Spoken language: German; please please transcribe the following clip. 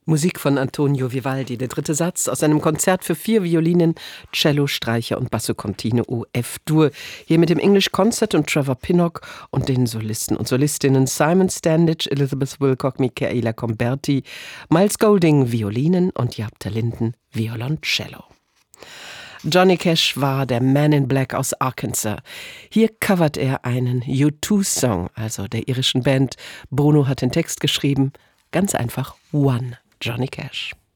Musik von Antonio Vivaldi, der dritte Satz aus einem Konzert für 4 Violinen, Cello, Streicher und Basso Continuo F-Dur. Hier mit dem English Concert und Trevor Pinnock und den Solisten und Solistinnen Simon Standage, Elizabeth Wilcock, Michaela Comberti, Miles Golding Violinen und Jaap Linden Violoncello. Johnny Cash war der Man in Black aus Arkansas. Hier covert er einen U2-Song, also der irischen Band. Bono hat den Text geschrieben. Ganz einfach One, Johnny Cash.